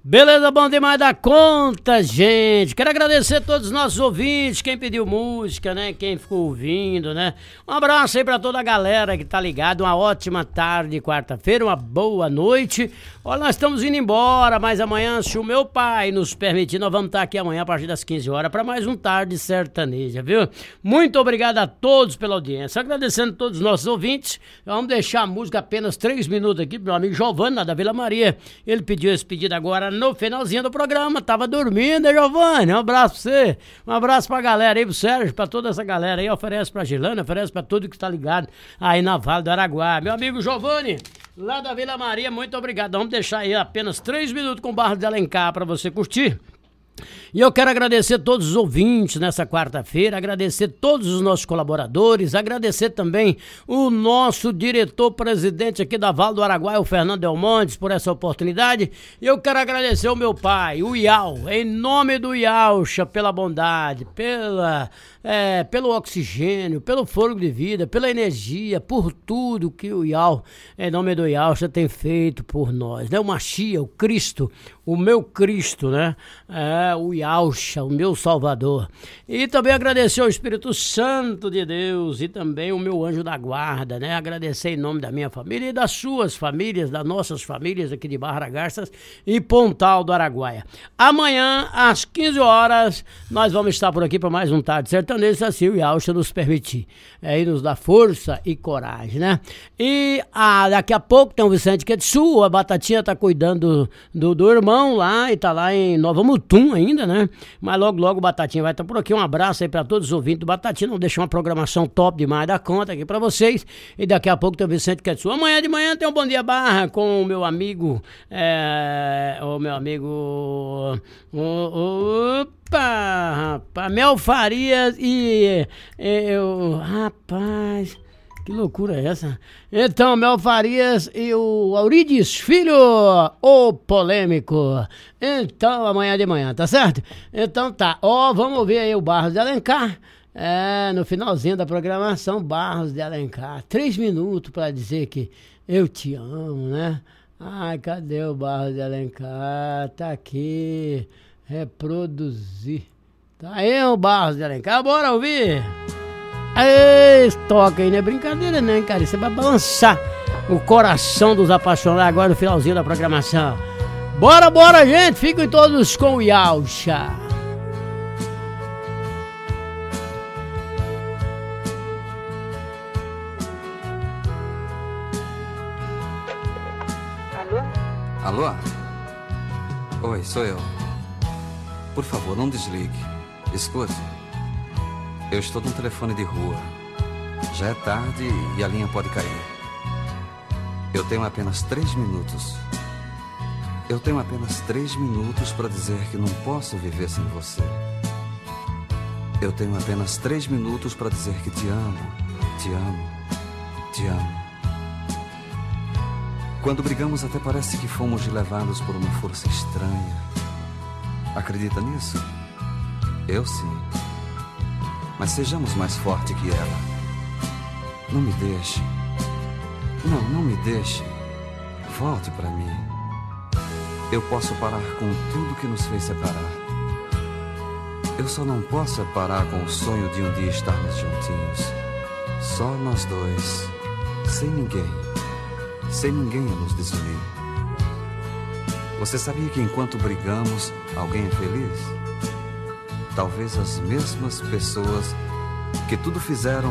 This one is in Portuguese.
Beleza, bom demais da conta, gente. Quero agradecer a todos os nossos ouvintes, quem pediu música, né? Quem ficou ouvindo, né? Um abraço aí pra toda a galera que tá ligado. Uma ótima tarde, quarta-feira, uma boa noite. Olha, nós estamos indo embora, mas amanhã, se o meu pai nos permitir, nós vamos estar aqui amanhã a partir das 15 horas para mais um Tarde Sertaneja, viu? Muito obrigado a todos pela audiência. Agradecendo a todos os nossos ouvintes. Vamos deixar a música apenas 3 minutos aqui pro meu amigo Giovanni, lá da Vila Maria. Ele pediu esse pedido agora no finalzinho do programa, tava dormindo, hein, Giovanni? Um abraço pra você, um abraço pra galera aí, pro Sérgio, pra toda essa galera aí, oferece pra Gilana, oferece pra tudo que tá ligado aí na Vale do Araguaia. Meu amigo Giovanni, lá da Vila Maria, muito obrigado. Vamos deixar aí apenas 3 minutos com o Barros de Alencar pra você curtir. E eu quero agradecer todos os ouvintes nessa quarta-feira, agradecer todos os nossos colaboradores, agradecer também o nosso diretor-presidente aqui da Vale do Araguaia, o Fernando Delmontes, por essa oportunidade. E eu quero agradecer o meu pai, o Iau, em nome do Iaucha, pela bondade, pelo oxigênio, pelo fôlego de vida, pela energia, por tudo que o Iau, em nome do Iaucha, tem feito por nós, né? O Machia, o Cristo, o meu Cristo, né? O Iaucha, o meu Salvador. E também agradecer ao Espírito Santo de Deus e também o meu anjo da guarda, né? Agradecer em nome da minha família e das suas famílias, das nossas famílias aqui de Barra da Garças e Pontal do Araguaia. Amanhã, às 15 horas, nós vamos estar por aqui para mais um Tarde Sertanejo, se assim o Iaucha nos permitir. E nos dá força e coragem, né? E daqui a pouco tem o Vicente Ketsu, a Batatinha tá cuidando do irmão lá e tá lá em Nova Mutum ainda, né? Mas logo o Batatinha vai estar por aqui. Um abraço aí pra todos os ouvintes do Batatinha. Não deixar uma programação top demais da conta aqui pra vocês. E daqui a pouco tem o Vicente Ketsu. Amanhã de manhã tem um Bom Dia Barra com o meu amigo. Opa, rapaz, Mel Farias rapaz, que loucura é essa? Então, Mel Farias e o Aurides Filho, o polêmico. Então, amanhã de manhã, tá certo? Então tá, vamos ouvir aí o Barros de Alencar. No finalzinho da programação, Barros de Alencar. 3 minutos pra dizer que eu te amo, né? Ai, cadê o Barros de Alencar? Tá aqui. Reproduzir. Tá aí o Barros de Alencar. Bora ouvir? Esse toca aí, não é brincadeira não, cara. Isso vai balançar o coração dos apaixonados agora no finalzinho da programação. Bora, gente. Fiquem todos com o Iaucha. Alô? Oi, sou eu. Por favor, não desligue. Escute. Eu estou num telefone de rua. Já é tarde e a linha pode cair. Eu tenho apenas 3 minutos. Eu tenho apenas 3 minutos para dizer que não posso viver sem você. Eu tenho apenas 3 minutos para dizer que te amo, te amo, te amo. Quando brigamos até parece que fomos levados por uma força estranha. Acredita nisso? Eu sim. Mas sejamos mais fortes que ela. Não me deixe. Não me deixe. Volte pra mim. Eu posso parar com tudo que nos fez separar. Eu só não posso parar com o sonho de um dia estarmos juntinhos. Só nós dois. Sem ninguém. Sem ninguém a nos desunir. Você sabia que enquanto brigamos, alguém é feliz? Talvez as mesmas pessoas que tudo fizeram